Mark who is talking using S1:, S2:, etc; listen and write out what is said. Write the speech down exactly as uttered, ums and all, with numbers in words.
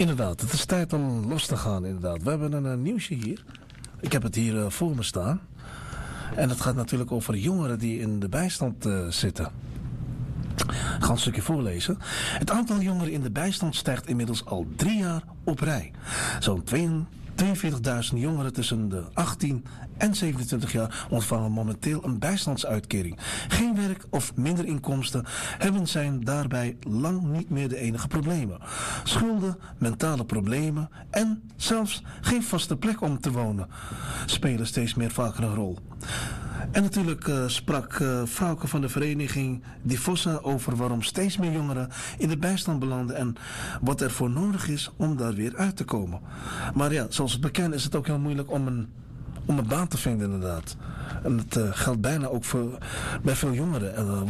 S1: Inderdaad, het is tijd om los te gaan inderdaad. We hebben een, een nieuwsje hier. Ik heb het hier uh, voor me staan. En het gaat natuurlijk over jongeren die in de bijstand uh, zitten. Ik ga een stukje voorlezen. Het aantal jongeren in de bijstand stijgt inmiddels al drie jaar op rij. Zo'n tweeënveertigduizend jongeren tussen de achttien en zevenentwintig jaar ontvangen momenteel een bijstandsuitkering. Geen werk of minder inkomsten hebben zijn daarbij lang niet meer de enige problemen. Schulden, mentale problemen en zelfs geen vaste plek om te wonen spelen steeds meer vaker een rol. En natuurlijk uh, sprak uh, Frauke van de vereniging Difossa over waarom steeds meer jongeren in de bijstand belanden en wat er voor nodig is om daar weer uit te komen. Maar ja, zoals het bekend is het ook heel moeilijk om een, om een baan te vinden inderdaad. En het uh, geldt bijna ook voor, bij veel jongeren. Uh,